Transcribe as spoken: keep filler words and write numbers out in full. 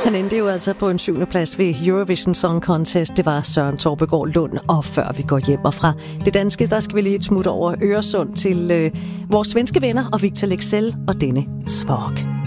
Han endte jo altså på en syvende plads ved Eurovision Song Contest. Det var Søren Torpegaard Lund. Og før vi går hjem og fra det danske, der skal vi lige et smut over Øresund til øh, vores svenske venner og Victor Leksell og denne Svag.